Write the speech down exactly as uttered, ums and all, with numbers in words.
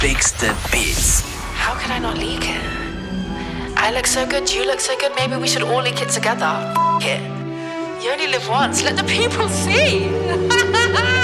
Bigste Beats. How could I not leak it? I look so good, you look so good, maybe we should all leak it together. F it. You only live once, let the people see.